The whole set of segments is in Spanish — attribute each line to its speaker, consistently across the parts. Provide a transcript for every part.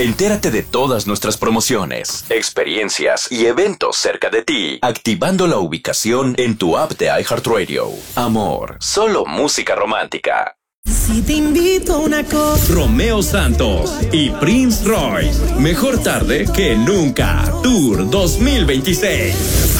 Speaker 1: Entérate de todas nuestras promociones, experiencias y eventos cerca de ti, activando la ubicación en tu app de iHeartRadio. Amor, solo música romántica.
Speaker 2: Si te invito a una cosa.
Speaker 3: Romeo Santos y Prince Royce. Mejor tarde que nunca. Tour 2026.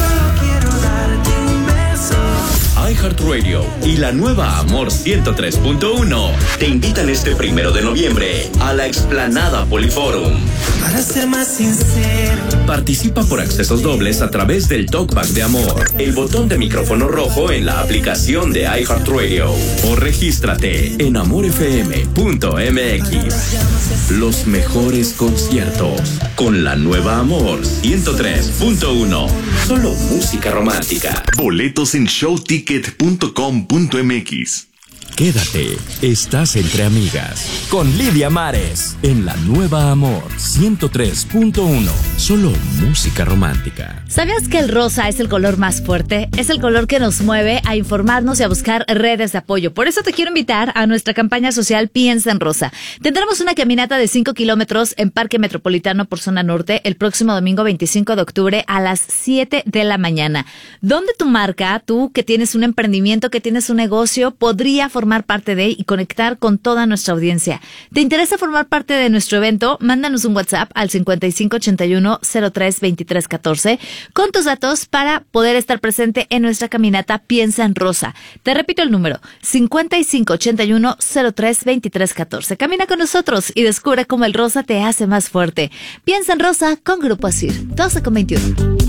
Speaker 3: iHeartRadio y la nueva Amor 103.1 te invitan este 1 de noviembre a la explanada Poliforum.
Speaker 2: Para ser más sincero,
Speaker 3: participa por accesos dobles a través del Talkback de Amor, el botón de micrófono rojo en la aplicación de iHeartRadio o regístrate en amorfm.mx. Los mejores conciertos con la nueva Amor 103.1. Solo música romántica.
Speaker 4: Boletos en showticket.com.mx.
Speaker 3: Quédate, estás entre amigas. Con Lidia Mares, en la nueva Amor 103.1. Solo música romántica.
Speaker 5: ¿Sabías que el rosa es el color más fuerte? Es el color que nos mueve a informarnos y a buscar redes de apoyo. Por eso te quiero invitar a nuestra campaña social Piensa en Rosa. Tendremos una caminata de 5 kilómetros en Parque Metropolitano por Zona Norte el próximo domingo 25 de octubre a las 7 de la mañana. Donde tu marca, tú que tienes un emprendimiento, que tienes un negocio, podría formar parte de y conectar con toda nuestra audiencia. ¿Te interesa formar parte de nuestro evento? Mándanos un WhatsApp al 5581-032314 con tus datos para poder estar presente en nuestra caminata Piensa en Rosa. Te repito el número, 5581-032314. Camina con nosotros y descubre cómo el rosa te hace más fuerte. Piensa en Rosa con Grupo Asir, 12:21.